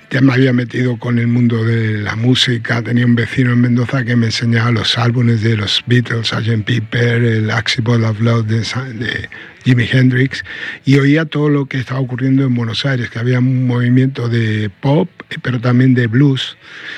Ya me había metido con el mundo de la música. Tenía un vecino en Mendoza que me enseñaba los álbumes de los Beatles, Sgt. Pepper, el Axie Ball of Love de Jimi Hendrix, y oía todo lo que estaba ocurriendo en Buenos Aires, que había un movimiento de pop, pero también de blues.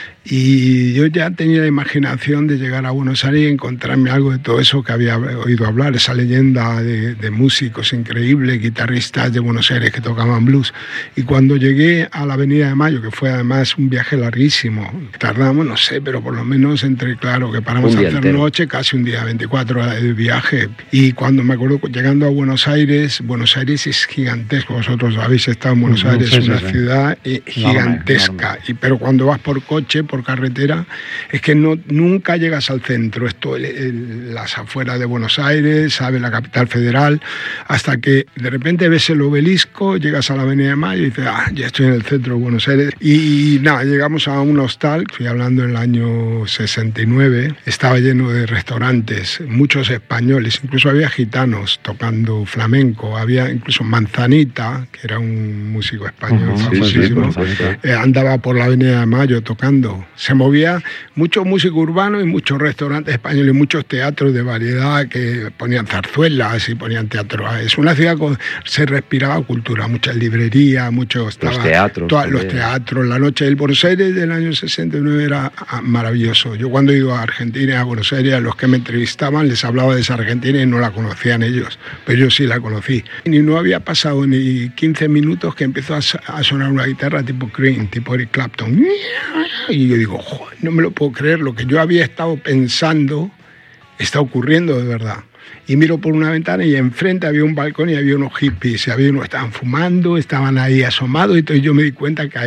Y yo ya tenía la imaginación de llegar a Buenos Aires y encontrarme algo de todo eso que había oído hablar, esa leyenda de músicos increíbles, guitarristas de Buenos Aires que tocaban blues. Y cuando llegué a la Avenida de Mayo, que fue además un viaje larguísimo, tardamos, no sé, pero por lo menos claro, que paramos a hacer entero. Noche, casi un día, 24 horas de viaje. Y cuando me acuerdo, llegando a Buenos Aires es gigantesco. Vosotros habéis estado en Buenos Aires, es una ciudad gigantesca. Pero cuando vas por coche, por carretera, es que nunca llegas al centro. Esto, las afueras de Buenos Aires, sabes, la capital federal, hasta que de repente ves el obelisco, llegas a la Avenida de Mayo y dices, ya estoy en el centro de Buenos Aires. Y nada, llegamos a un hostal, estoy hablando en el año 69, estaba lleno de restaurantes, muchos españoles, incluso había gitanos tocando flamenco, había incluso Manzanita, que era un músico español famosísimo, andaba por la Avenida de Mayo tocando. Se movía mucho músico urbano y muchos restaurantes españoles, muchos teatros de variedad que ponían zarzuelas y ponían teatro. Es una ciudad con se respiraba cultura, muchas librerías, muchos los teatros. La noche del Buenos Aires del año 69 era maravilloso. Yo cuando he ido a Argentina, a Buenos Aires, a los que me entrevistaban les hablaba de esa Argentina y no la conocían ellos, pero yo sí la conocí. Y no había pasado ni 15 minutos que empezó a sonar una guitarra tipo Cream, tipo Eric Clapton. Y yo digo, no me lo puedo creer, lo que yo había estado pensando está ocurriendo de verdad. Y miro por una ventana y enfrente había un balcón y había unos hippies, estaban fumando, estaban ahí asomados, y entonces yo me di cuenta que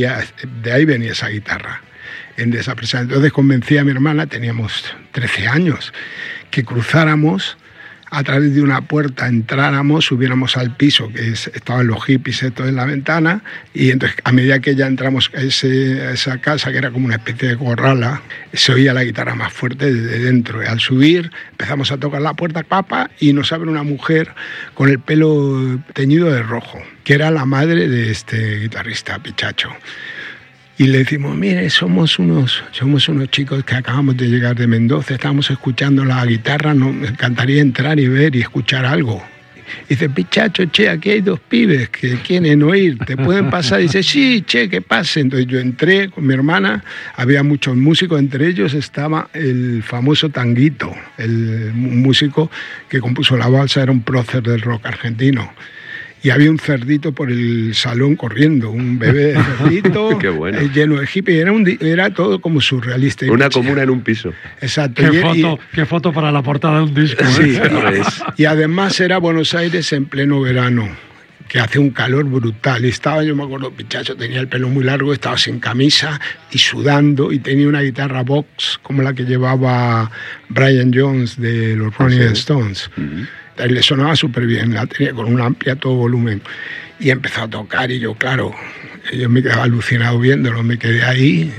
de ahí venía esa guitarra, en esa presa. Entonces convencí a mi hermana, teníamos 13 años, que cruzáramos a través de una puerta, entráramos, subiéramos al piso, que estaban los hippies estos en la ventana, y entonces a medida que ya entramos a esa casa, que era como una especie de corrala, se oía la guitarra más fuerte desde dentro. Y al subir empezamos a tocar la puerta, y nos abre una mujer con el pelo teñido de rojo, que era la madre de este guitarrista, Pichacho. Y le decimos, mire, somos unos chicos que acabamos de llegar de Mendoza, estamos escuchando la guitarra, nos encantaría entrar y ver y escuchar algo. Y dice, Pichacho, aquí hay dos pibes que quieren oír, ¿te pueden pasar? Y dice, sí, que pase. Entonces yo entré con mi hermana, había muchos músicos, entre ellos estaba el famoso Tanguito, el músico que compuso la balsa, era un prócer del rock argentino. Y había un cerdito por el salón corriendo, un bebé de cerdito. Qué bueno. Lleno de hippie. Era todo como surrealista. Una comuna en un piso. Exacto. Qué foto para la portada de un disco. Sí, y además era Buenos Aires en pleno verano, que hace un calor brutal. Y yo me acuerdo, Pichacho tenía el pelo muy largo, estaba sin camisa y sudando, y tenía una guitarra Vox como la que llevaba Brian Jones de los Rolling Stones. Uh-huh. Le sonaba súper bien, la tenía con un amplio a todo volumen, y empezó a tocar, y yo, claro, yo me quedaba alucinado viéndolo, me quedé ahí,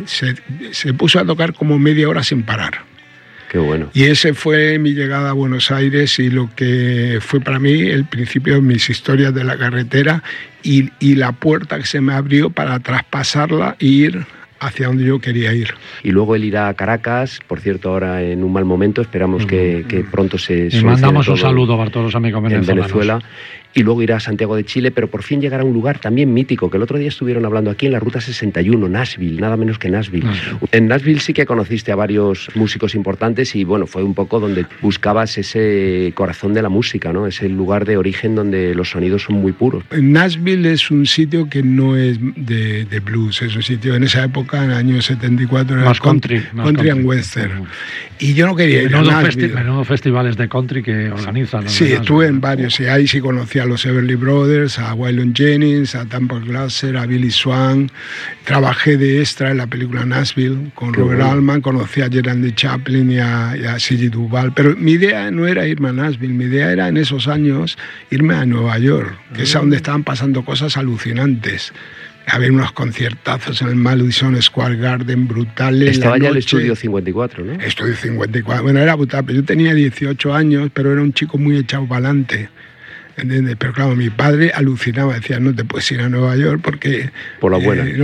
se puso a tocar como media hora sin parar. Qué bueno. Y ese fue mi llegada a Buenos Aires y lo que fue para mí el principio de mis historias de la carretera y la puerta que se me abrió para traspasarla e ir hacia donde yo quería ir. Y luego él irá a Caracas, por cierto, ahora en un mal momento, esperamos que pronto se solucione. Y mandamos un saludo para todos los amigos venezolanos. En Venezuela. Y luego irá a Santiago de Chile, pero por fin llegará a un lugar también mítico, que el otro día estuvieron hablando aquí en la Ruta 61, Nashville, nada menos que Nashville. En Nashville sí que conociste a varios músicos importantes y bueno, fue un poco donde buscabas ese corazón de la música, ¿no? Ese lugar de origen donde los sonidos son muy puros. Nashville es un sitio que no es de blues, es un sitio en esa época, en el año 74, era más country and western. Y yo no quería ir a Nashville. Menudo festivales de country que organizan. Sí, estuve en varios, y ahí sí conocía a los Everly Brothers, a Waylon Jennings, a Tampa Glasser, a Billy Swan. Trabajé de extra en la película Nashville con Robert Altman, conocí a Gerald Chaplin y a Ziggy Duval. Pero mi idea no era irme a Nashville, mi idea era en esos años irme a Nueva York, que es donde estaban pasando cosas alucinantes. Había unos conciertazos en el Madison Square Garden brutales. Estaba ya el Estudio 54, ¿no? Estudio 54. Bueno, era brutal. Yo tenía 18 años, pero era un chico muy echado para adelante. ¿Entiendes? Pero claro, mi padre alucinaba, decía, no te puedes ir a Nueva York porque... Por la buena.